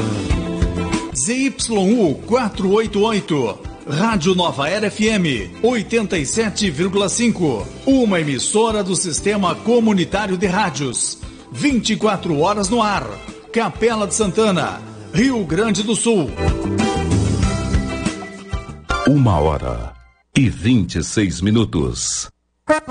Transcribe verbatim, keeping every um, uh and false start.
Z Y U quatrocentos e oitenta e oito, Rádio Nova Era F M oitenta e sete vírgula cinco, uma emissora do Sistema Comunitário de Rádios, vinte e quatro horas no ar, Capela de Santana, Rio Grande do Sul. Uma hora e vinte e seis minutos.